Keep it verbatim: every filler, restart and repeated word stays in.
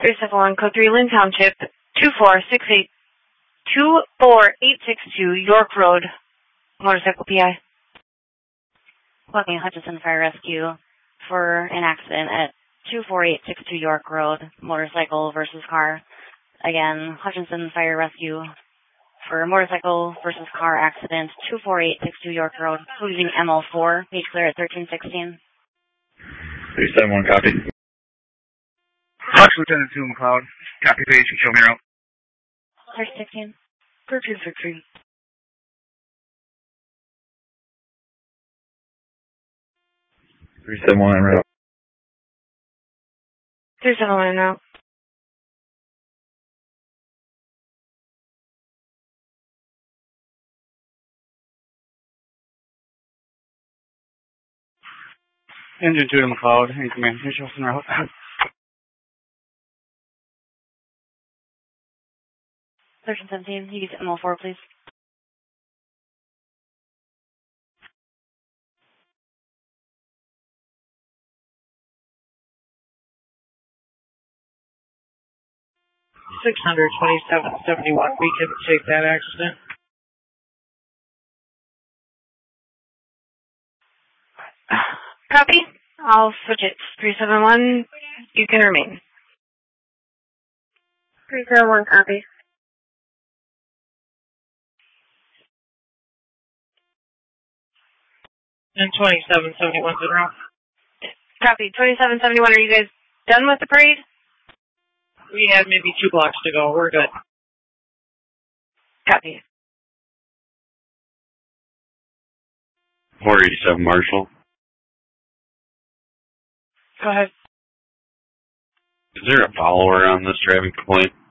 three seven one, code three, Lynn Township, two four six eight, two four eight six two, York Road, motorcycle P I. Calling Hutchinson Fire Rescue for an accident at two four eight six two York Road, motorcycle versus car. Again, Hutchinson Fire Rescue for motorcycle versus car accident, two four eight six two York Road, using M L four, page clear at thirteen sixteen. three seven one, copy. Hutch Lieutenant two McLeod, copy patient, show me out. thirteen sixteen. thirteen sixteen. three seven one, en route. three seven one, en route. Engine two to McLeod, in command, visual en route. thirteen seventeen, use M L four, please. six hundred twenty-seven seventy-one, we can take that accident. Copy. I'll switch it. three seven one, you can remain. three seven one, copy. And twenty-seven seventy-one's en route. Copy. twenty-seven seventy-one, are you guys done with the parade? We have maybe two blocks to go. We're good. Copy. four eighty-seven, Marshall. Go ahead. Is there a follower on this driving complaint?